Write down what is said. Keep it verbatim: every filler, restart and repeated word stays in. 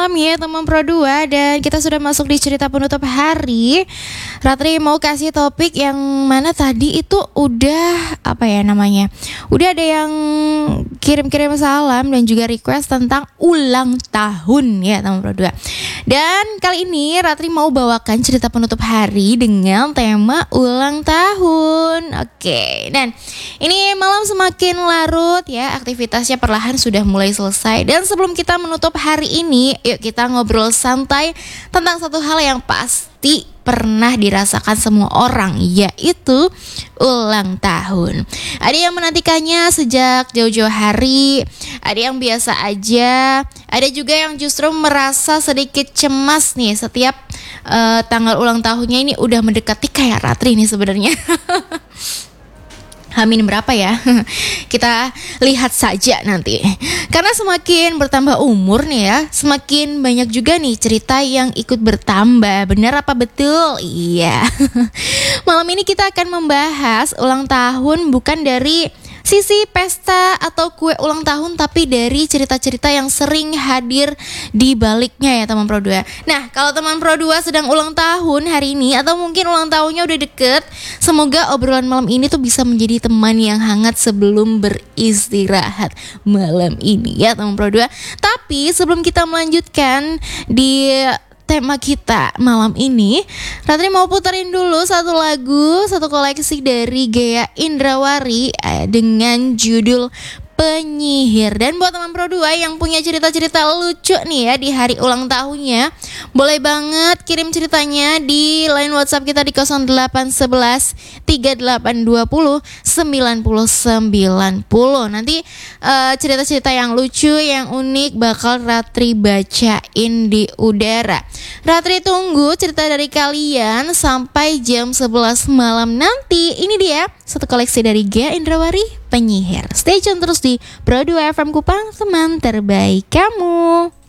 Malam ya teman Pro dua, dan kita sudah masuk di cerita penutup hari. Ratri mau kasih topik yang mana tadi itu udah apa ya namanya, udah ada yang kirim-kirim salam dan juga request tentang ulang tahun ya teman Pro dua. Dan kali ini Ratri mau bawakan cerita penutup hari dengan tema ulang tahun. Oke, dan ini malam semakin larut ya, aktivitasnya perlahan sudah mulai selesai. Dan sebelum kita menutup hari ini, yuk kita ngobrol santai tentang satu hal yang pasti pernah dirasakan semua orang, yaitu ulang tahun. Ada yang menantikannya sejak jauh-jauh hari, ada yang biasa aja, ada juga yang justru merasa sedikit cemas nih setiap uh, tanggal ulang tahunnya ini udah mendekati, kayak Ratri nih sebenarnya. Hamin berapa ya? Kita lihat saja nanti. Karena semakin bertambah umur nih ya, semakin banyak juga nih cerita yang ikut bertambah. Benar apa betul? Iya. Malam ini kita akan membahas ulang tahun bukan dari sisi pesta atau kue ulang tahun, tapi dari cerita-cerita yang sering hadir di baliknya ya teman Pro dua. Nah, kalau teman Pro dua sedang ulang tahun hari ini atau mungkin ulang tahunnya udah deket, semoga obrolan malam ini tuh bisa menjadi teman yang hangat sebelum beristirahat malam ini ya teman Pro dua. Tapi sebelum kita melanjutkan di tema kita malam ini, Ratri mau puterin dulu satu lagu, satu koleksi dari Ghea Indrawari eh, dengan judul Penyihir. Dan buat teman Pro dua yang punya cerita-cerita lucu nih ya di hari ulang tahunnya, boleh banget kirim ceritanya di line WhatsApp kita di nol delapan satu satu tiga delapan dua nol sembilan nol sembilan nol. Nanti uh, cerita-cerita yang lucu, yang unik bakal Ratri bacain di udara. Ratri tunggu cerita dari kalian sampai jam sebelas malam nanti. Ini dia satu koleksi dari Ghea Indrawari, Penyihir. Stay tune terus di Pro dua F M Kupang, teman terbaik kamu.